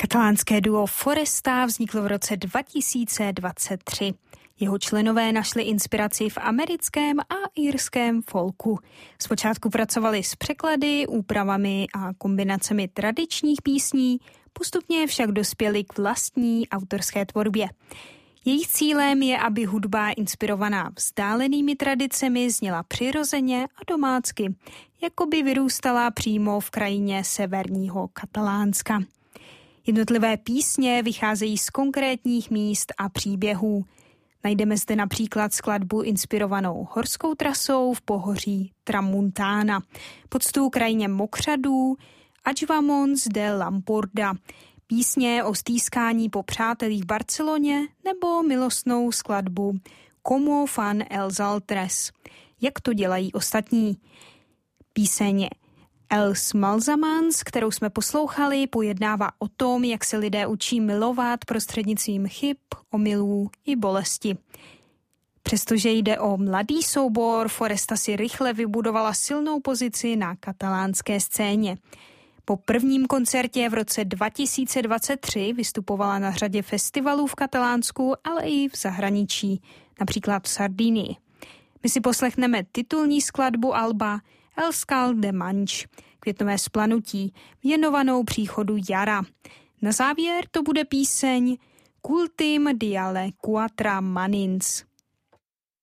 Katalánské duo Foresta vzniklo v roce 2023. Jeho členové našli inspiraci v americkém a irském folku. Zpočátku pracovali s překlady, úpravami a kombinacemi tradičních písní, postupně však dospěli k vlastní autorské tvorbě. Jejich cílem je, aby hudba inspirovaná vzdálenými tradicemi zněla přirozeně a domácky, jako by vyrůstala přímo v krajině severního Katalánska. Jednotlivé písně vycházejí z konkrétních míst a příběhů. Najdeme zde například skladbu inspirovanou horskou trasou v pohoří Tramuntana, poctu krajině mokřadů Adjuvamons de Lampordà, písně o stýskání po přátelích v Barceloně nebo milostnou skladbu Como fan els altres, jak to dělají ostatní. Píseň Els Malsamans, kterou jsme poslouchali, pojednává o tom, jak se lidé učí milovat prostřednictvím chyb, omylů i bolesti. Přestože jde o mladý soubor, Foresta si rychle vybudovala silnou pozici na katalánské scéně. Po prvním koncertě v roce 2023 vystupovala na řadě festivalů v Katalánsku, ale i v zahraničí, například v Sardinii. My si poslechneme titulní skladbu alba El Skal de Manch, květnové splanutí, věnovanou příchodu jara. Na závěr to bude píseň Cultim diale quatra manins.